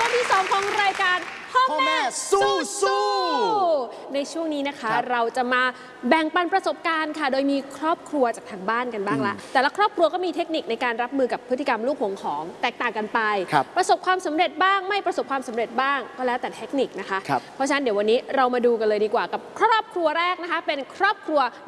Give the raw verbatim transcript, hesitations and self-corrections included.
วงที่สองของรายการพ่อแม่สู้สู้ในช่วงนี้นะคะเราจะมาแบ่งปันประสบการณ์ค่ะโดยมีครอบครัวจากทางบ้านกันบ้างละแต่ละครอบครัวก็มีเทคนิคในการรับมือกับพฤติกรรมลูกหวงของแตกต่างกันไปประสบความสำเร็จบ้างไม่ประสบความสำเร็จบ้างก็แล้วแต่เทคนิคนะคะเพราะฉะนั้นเดี๋ยววันนี้เรามาดูกันเลยดีกว่ากับครอบครัวแรกนะคะเป็นครอบครัว